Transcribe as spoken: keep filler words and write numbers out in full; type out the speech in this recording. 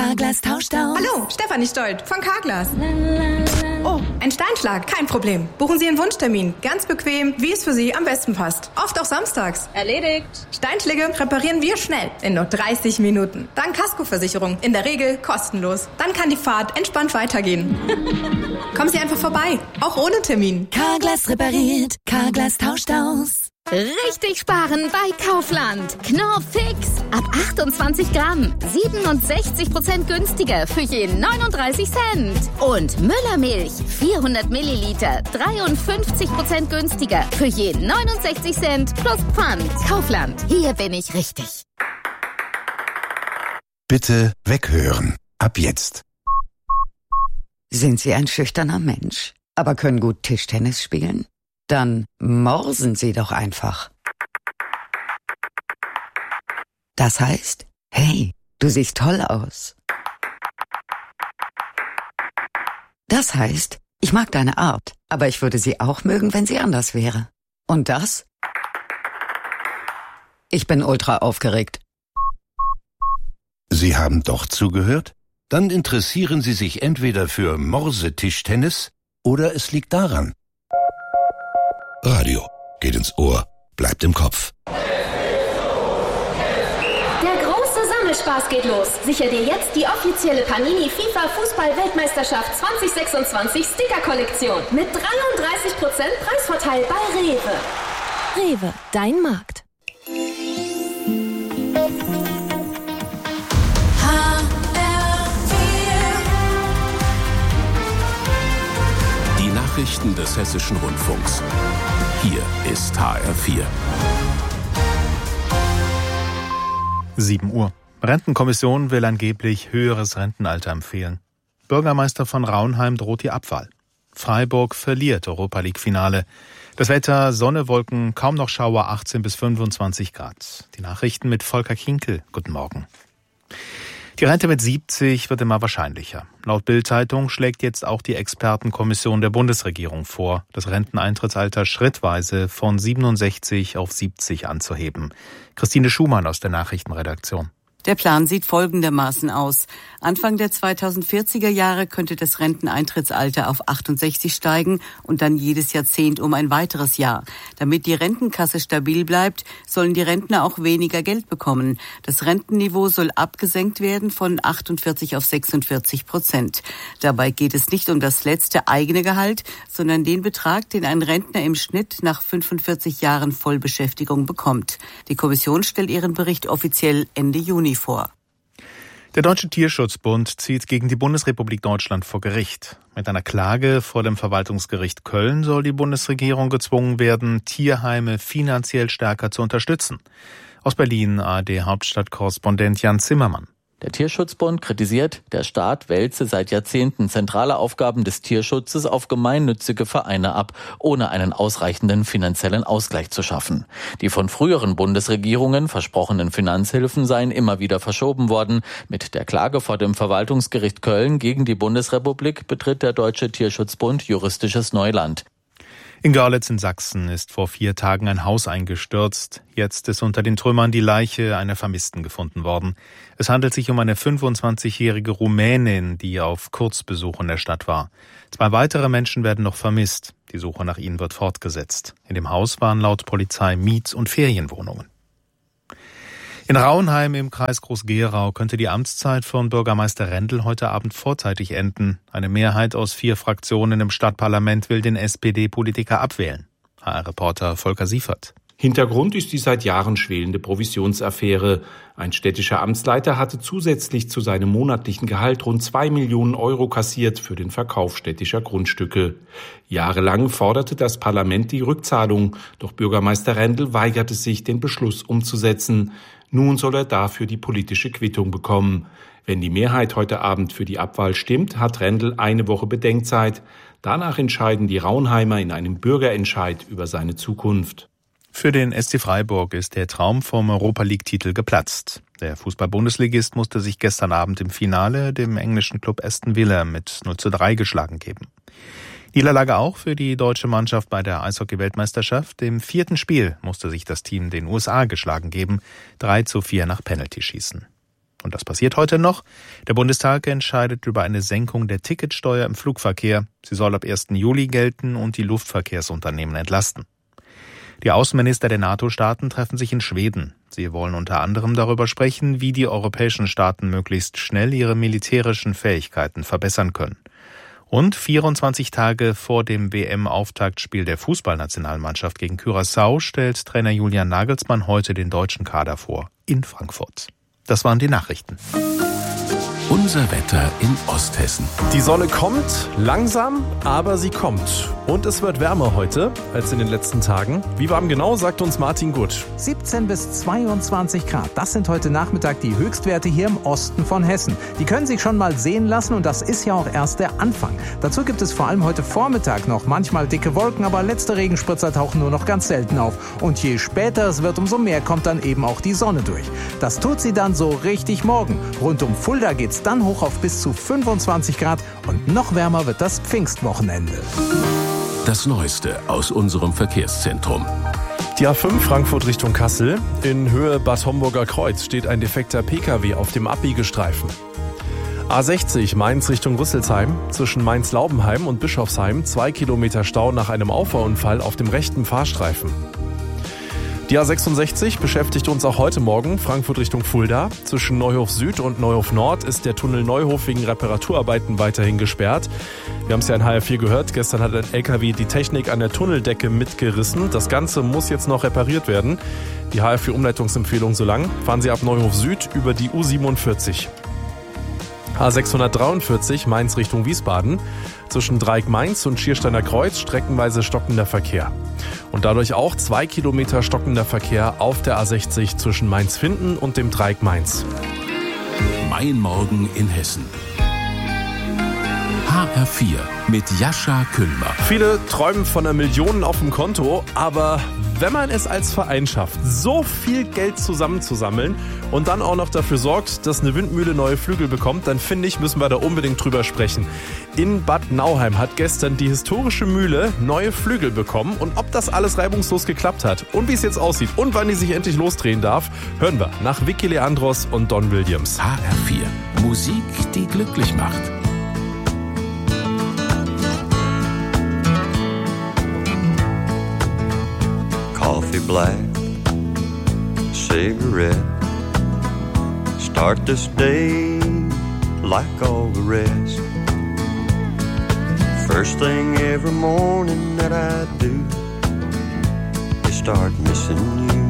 Carglass tauscht aus. Hallo, Stefanie Stolt von Carglass. Oh, ein Steinschlag, kein Problem. Buchen Sie einen Wunschtermin. Ganz bequem, wie es für Sie am besten passt. Oft auch samstags. Erledigt. Steinschläge reparieren wir schnell, in nur dreißig Minuten. Dank Kaskoversicherung, in der Regel kostenlos. Dann kann die Fahrt entspannt weitergehen. Kommen Sie einfach vorbei, auch ohne Termin. Carglass repariert, Carglass tauscht aus. Richtig sparen bei Kaufland. Knorr Fix. Ab achtundzwanzig Gramm. siebenundsechzig Prozent günstiger für je neununddreißig Cent. Und Müllermilch. vierhundert Milliliter. dreiundfünfzig Prozent günstiger für je neunundsechzig Cent plus Pfand. Kaufland. Hier bin ich richtig. Bitte weghören. Ab jetzt. Sind Sie ein schüchterner Mensch, aber können gut Tischtennis spielen? Dann morsen Sie doch einfach. Das heißt, hey, du siehst toll aus. Das heißt, ich mag deine Art, aber ich würde sie auch mögen, wenn sie anders wäre. Und das? Ich bin ultra aufgeregt. Sie haben doch zugehört? Dann interessieren Sie sich entweder für Morsetischtennis oder es liegt daran. Radio geht ins Ohr, bleibt im Kopf. Der große Sammelspaß geht los. Sicher dir jetzt die offizielle Panini FIFA Fußball-Weltmeisterschaft zwanzig sechsundzwanzig Sticker-Kollektion mit dreiunddreißig Prozent Preisvorteil bei Rewe. Rewe, dein Markt. Die Nachrichten des Hessischen Rundfunks. Hier ist H R vier. sieben Uhr. Rentenkommission will angeblich höheres Rentenalter empfehlen. Bürgermeister von Raunheim droht die Abwahl. Freiburg verliert Europa-League-Finale. Das Wetter, Sonne, Wolken, kaum noch Schauer, achtzehn bis fünfundzwanzig Grad. Die Nachrichten mit Volker Kinkel. Guten Morgen. Die Rente mit siebzig wird immer wahrscheinlicher. Laut Bild-Zeitung schlägt jetzt auch die Expertenkommission der Bundesregierung vor, das Renteneintrittsalter schrittweise von siebenundsechzig auf siebzig anzuheben. Christine Schumann aus der Nachrichtenredaktion. Der Plan sieht folgendermaßen aus. Anfang der zweitausendvierziger Jahre könnte das Renteneintrittsalter auf achtundsechzig steigen und dann jedes Jahrzehnt um ein weiteres Jahr. Damit die Rentenkasse stabil bleibt, sollen die Rentner auch weniger Geld bekommen. Das Rentenniveau soll abgesenkt werden von achtundvierzig auf sechsundvierzig Prozent. Dabei geht es nicht um das letzte eigene Gehalt, sondern den Betrag, den ein Rentner im Schnitt nach fünfundvierzig Jahren Vollbeschäftigung bekommt. Die Kommission stellt ihren Bericht offiziell Ende Juni vor. Der Deutsche Tierschutzbund zieht gegen die Bundesrepublik Deutschland vor Gericht. Mit einer Klage vor dem Verwaltungsgericht Köln soll die Bundesregierung gezwungen werden, Tierheime finanziell stärker zu unterstützen. Aus Berlin A R D-Hauptstadtkorrespondent Jan Zimmermann. Der Tierschutzbund kritisiert, der Staat wälze seit Jahrzehnten zentrale Aufgaben des Tierschutzes auf gemeinnützige Vereine ab, ohne einen ausreichenden finanziellen Ausgleich zu schaffen. Die von früheren Bundesregierungen versprochenen Finanzhilfen seien immer wieder verschoben worden. Mit der Klage vor dem Verwaltungsgericht Köln gegen die Bundesrepublik betritt der Deutsche Tierschutzbund juristisches Neuland. In Görlitz in Sachsen ist vor vier Tagen ein Haus eingestürzt. Jetzt ist unter den Trümmern die Leiche einer Vermissten gefunden worden. Es handelt sich um eine fünfundzwanzigjährige Rumänin, die auf Kurzbesuch in der Stadt war. Zwei weitere Menschen werden noch vermisst. Die Suche nach ihnen wird fortgesetzt. In dem Haus waren laut Polizei Miet- und Ferienwohnungen. In Raunheim im Kreis Groß-Gerau könnte die Amtszeit von Bürgermeister Rendel heute Abend vorzeitig enden. Eine Mehrheit aus vier Fraktionen im Stadtparlament will den S P D-Politiker abwählen. H R-Reporter Volker Siefert. Hintergrund ist die seit Jahren schwelende Provisionsaffäre. Ein städtischer Amtsleiter hatte zusätzlich zu seinem monatlichen Gehalt rund zwei Millionen Euro kassiert für den Verkauf städtischer Grundstücke. Jahrelang forderte das Parlament die Rückzahlung, doch Bürgermeister Rendel weigerte sich, den Beschluss umzusetzen. Nun soll er dafür die politische Quittung bekommen. Wenn die Mehrheit heute Abend für die Abwahl stimmt, hat Rendel eine Woche Bedenkzeit. Danach entscheiden die Raunheimer in einem Bürgerentscheid über seine Zukunft. Für den S C Freiburg ist der Traum vom Europa-League-Titel geplatzt. Der Fußball-Bundesligist musste sich gestern Abend im Finale dem englischen Club Aston Villa mit null zu drei geschlagen geben. Niederlage auch für die deutsche Mannschaft bei der Eishockey-Weltmeisterschaft. Im vierten Spiel musste sich das Team den U S A geschlagen geben. drei zu vier nach Penaltyschießen. Und das passiert heute noch. Der Bundestag entscheidet über eine Senkung der Ticketsteuer im Flugverkehr. Sie soll ab ersten Juli gelten und die Luftverkehrsunternehmen entlasten. Die Außenminister der NATO-Staaten treffen sich in Schweden. Sie wollen unter anderem darüber sprechen, wie die europäischen Staaten möglichst schnell ihre militärischen Fähigkeiten verbessern können. Und vierundzwanzig Tage vor dem W M-Auftaktspiel der Fußballnationalmannschaft gegen Curaçao stellt Trainer Julian Nagelsmann heute den deutschen Kader vor in Frankfurt. Das waren die Nachrichten. Unser Wetter in Osthessen. Die Sonne kommt, langsam, aber sie kommt. Und es wird wärmer heute als in den letzten Tagen. Wie warm genau, sagt uns Martin Gut. siebzehn bis zweiundzwanzig Grad. Das sind heute Nachmittag die Höchstwerte hier im Osten von Hessen. Die können sich schon mal sehen lassen und das ist ja auch erst der Anfang. Dazu gibt es vor allem heute Vormittag noch manchmal dicke Wolken, aber letzte Regenspritzer tauchen nur noch ganz selten auf. Und je später es wird, umso mehr kommt dann eben auch die Sonne durch. Das tut sie dann so richtig morgen. Rund um Fulda geht's dann hoch auf bis zu fünfundzwanzig Grad und noch wärmer wird das Pfingstwochenende. Das Neueste aus unserem Verkehrszentrum. Die A fünf Frankfurt Richtung Kassel. In Höhe Bad Homburger Kreuz steht ein defekter Pkw auf dem Abbiegestreifen. A sechzig Mainz Richtung Rüsselsheim. Zwischen Mainz-Laubenheim und Bischofsheim zwei Kilometer Stau nach einem Auffahrunfall auf dem rechten Fahrstreifen. Die A sechsundsechzig beschäftigt uns auch heute Morgen, Frankfurt Richtung Fulda. Zwischen Neuhof Süd und Neuhof Nord ist der Tunnel Neuhof wegen Reparaturarbeiten weiterhin gesperrt. Wir haben es ja in H R vier gehört, gestern hat ein L K W die Technik an der Tunneldecke mitgerissen. Das Ganze muss jetzt noch repariert werden. Die H R vier Umleitungsempfehlung so lang. Fahren Sie ab Neuhof Süd über die U siebenundvierzig. A sechshundertdreiundvierzig Mainz Richtung Wiesbaden. Zwischen Dreieck-Mainz und Schiersteiner Kreuz streckenweise stockender Verkehr. Und dadurch auch zwei Kilometer stockender Verkehr auf der A sechzig zwischen Mainz-Finden und dem Dreieck Mainz. Mein Morgen in Hessen. H R vier mit Jascha Küllmer. Viele träumen von einer Million auf dem Konto, aber wenn man es als Verein schafft, so viel Geld zusammenzusammeln und dann auch noch dafür sorgt, dass eine Windmühle neue Flügel bekommt, dann finde ich, müssen wir da unbedingt drüber sprechen. In Bad Nauheim hat gestern die historische Mühle neue Flügel bekommen und ob das alles reibungslos geklappt hat und wie es jetzt aussieht und wann die sich endlich losdrehen darf, hören wir nach Vicky Leandros und Don Williams. H R vier. Musik, die glücklich macht. Coffee black, cigarette. Start this day like all the rest. First thing every morning that I do is start missing you.